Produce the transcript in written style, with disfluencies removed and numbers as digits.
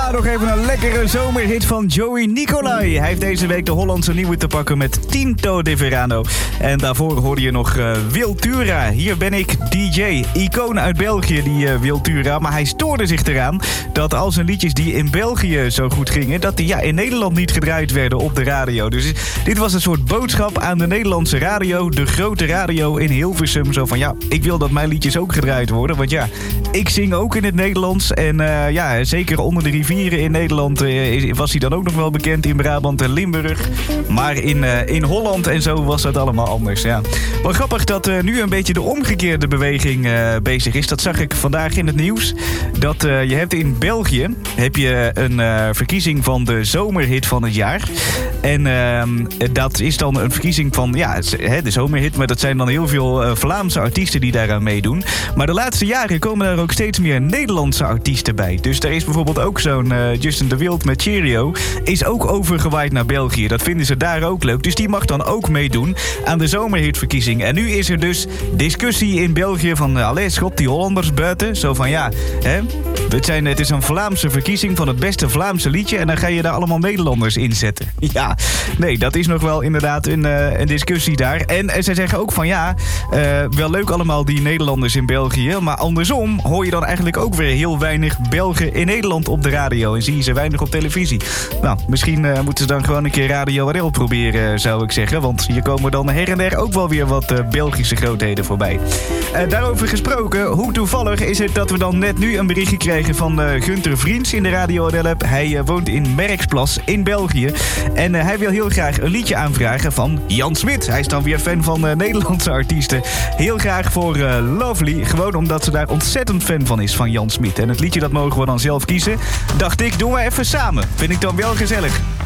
Ja, nog even een lekkere zomerhit van Joey Nicolai. Hij heeft deze week de Hollandse nieuwe te pakken met Tinto de Verano. En daarvoor hoorde je nog Wiltura. Hier ben ik, DJ. Icoon uit België, die Wiltura. Maar hij stoorde zich eraan dat al zijn liedjes die in België zo goed gingen, dat die in Nederland niet gedraaid werden op de radio. Dus dit was een soort boodschap aan de Nederlandse radio. De grote radio in Hilversum. Zo van, ik wil dat mijn liedjes ook gedraaid worden. Want ik zing ook in het Nederlands. En zeker onder de rivieren in Nederland was hij dan ook nog wel bekend. In Brabant en Limburg. Maar in Holland en zo was dat allemaal anders. Ja. Wel grappig dat nu een beetje de omgekeerde beweging bezig is. Dat zag ik vandaag in het nieuws. Dat je hebt in België een verkiezing van de zomerhit van het jaar. En dat is dan een verkiezing van de zomerhit. Maar dat zijn dan heel veel Vlaamse artiesten die daaraan meedoen. Maar de laatste jaren komen er ook steeds meer Nederlandse artiesten bij. Dus er is bijvoorbeeld ook zo'n Justin de Wild met Cheerio. Is ook overgewaaid naar België. Dat vinden ze daar ook leuk. Dus die mag dan ook meedoen aan de zomerhitverkiezing. En nu is er dus discussie in België van schop die Hollanders buiten. Zo van het is een Vlaamse verkiezing van het beste Vlaamse liedje. En dan ga je daar allemaal Nederlanders in zetten. Ja, nee, dat is nog wel inderdaad een discussie daar. En zij zeggen ook van wel leuk allemaal die Nederlanders in België. Maar andersom hoor je dan eigenlijk ook weer heel weinig Belgen in Nederland op de radio. En zie je ze weinig op televisie. Nou, misschien moeten ze dan gewoon een keer Radio RL proberen, zou ik zeggen. Want hier komen dan her en der ook wel weer wat Belgische grootheden voorbij. Daarover gesproken, hoe toevallig is het dat we dan net nu een berichtje kregen van Gunther Vriends in de Radio RL-app. Hij woont in Merksplas in België. En hij wil heel graag een liedje aanvragen van Jan Smit. Hij is dan weer fan van Nederlandse artiesten. Heel graag voor Lovely. Gewoon omdat ze daar ontzettend fan van is, van Jan Smit. En het liedje dat mogen we dan zelf kiezen. Dacht ik, doen we even samen. Vind ik dan wel gezellig.